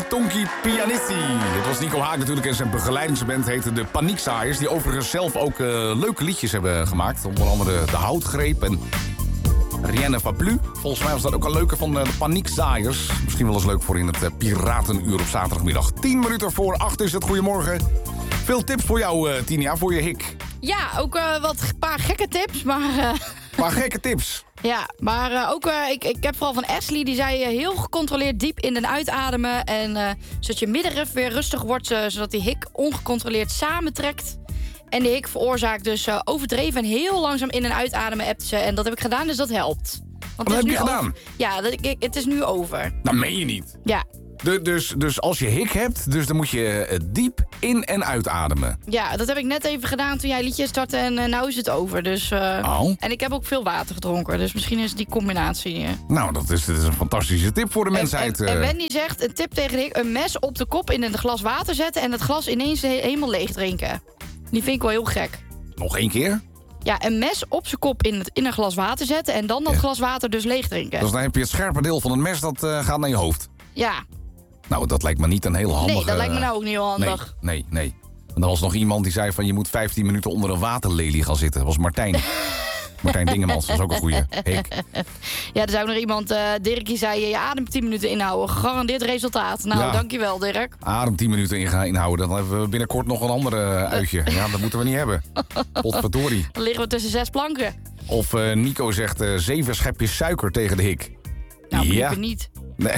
Tonki Pianisti. Het was Nico Haak natuurlijk en zijn begeleidingsband heette de Paniekzaaiers. Die overigens zelf ook leuke liedjes hebben gemaakt. Onder andere De Houtgreep en Rien ne va plus. Volgens mij was dat ook een leuke van de Paniekzaaiers. Misschien wel eens leuk voor in het Piratenuur op zaterdagmiddag. 10 minuten voor 8 is het. Goedemorgen. Veel tips voor jou, Tinia, voor je hik. Ja, ook een paar gekke tips, maar... Paar gekke tips. Ja, maar ook, ik heb vooral van Ashley, die zei heel gecontroleerd diep in- en uitademen. En zodat je middenrif weer rustig wordt, zodat die hik ongecontroleerd samentrekt. En de hik veroorzaakt dus overdreven en heel langzaam in- en uitademen, appt ze. En dat heb ik gedaan, dus dat helpt. Want Wat heb je gedaan? Ja, het is nu over. Dat meen je niet. Ja. Dus als je hik hebt, dus dan moet je diep in- en uitademen. Ja, dat heb ik net even gedaan toen jij liedje startte en nou is het over. Dus, En ik heb ook veel water gedronken, dus misschien is het die combinatie. Nou, dit is een fantastische tip voor de mensheid. En Wendy zegt, een tip tegen de hik, een mes op de kop in een glas water zetten en het glas ineens helemaal leeg drinken. Die vind ik wel heel gek. Nog 1 keer? Ja, een mes op zijn kop in een glas water zetten en dan dat glas water dus leeg drinken. Dus dan heb je het scherpe deel van het mes, dat gaat naar je hoofd. Ja. Nou, dat lijkt me niet een heel handige... Nee, dat lijkt me nou ook niet heel handig. Nee. En er was nog iemand die zei van je moet 15 minuten onder een waterlelie gaan zitten. Dat was Martijn. Martijn Dingemans, dat is ook een goeie. Hik. Ja, er zou nog iemand, Dirk, die zei je adem 10 minuten inhouden. Gegarandeerd resultaat. Nou, Ja. Dankjewel, Dirk. Adem 10 minuten inhouden. Dan hebben we binnenkort nog een andere uitje. Ja, dat moeten we niet hebben. Potverdorie. Dan liggen we tussen 6 planken. Of Nico zegt 7 schepjes suiker tegen de hik. Nou, ja. liever niet. Nee.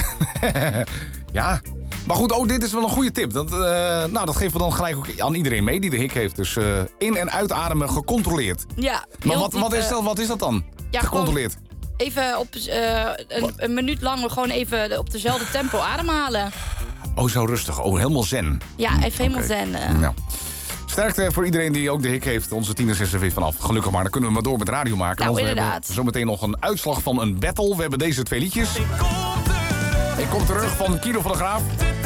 Ja. Maar goed, dit is wel een goede tip. Dat geven we dan gelijk ook aan iedereen mee die de hik heeft. Dus in- en uitademen gecontroleerd. Ja. Maar heel diep, wat is dat dan? Ja, Gecontroleerd. Even op een minuut lang gewoon even op dezelfde tempo ademhalen. Oh, zo rustig. Oh, helemaal zen. Ja, even helemaal zen. Nou. Sterkte voor iedereen die ook de hik heeft. Onze tieners is er weer vanaf. Gelukkig maar, dan kunnen we maar door met radio maken. Nou, Want we inderdaad. hebben zometeen nog een uitslag van een battle. We hebben deze 2 liedjes. Ik kom terug van Kilo van de Graaf.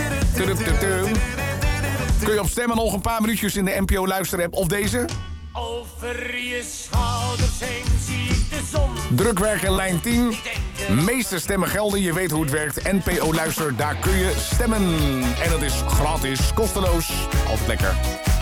Kun je op stemmen nog een paar minuutjes in de NPO luisterapp of deze? Over je schouders heen zie ik de zon. Drukwerken lijn 10. Meeste stemmen gelden, je weet hoe het werkt. NPO Luister, daar kun je stemmen. En dat is gratis, kosteloos. Altijd lekker.